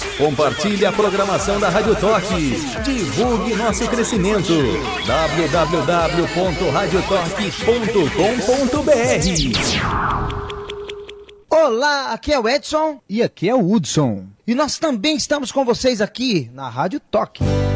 Compartilhe a programação da Rádio Toque. Divulgue nosso crescimento. www.radiotoque.com.br. Olá, aqui é o Edson e aqui é o Hudson. E nós também estamos com vocês aqui na Rádio Toque.